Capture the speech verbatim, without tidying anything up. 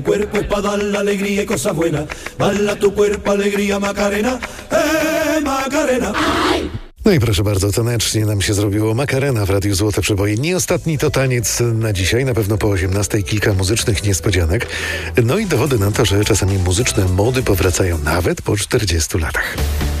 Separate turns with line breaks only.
Cuerpo es para dar la alegría y cosas buenas. Bala tu cuerpo, alegría, Macarena. Eh, Macarena.
No i proszę bardzo, tanecznie nam się zrobiło. Macarena w Radiu Złote Przeboje. Nie ostatni to taniec na dzisiaj, na pewno po osiemnastej kilka muzycznych niespodzianek. No i dowody na to, że czasami muzyczne mody powracają nawet po czterdziestu latach.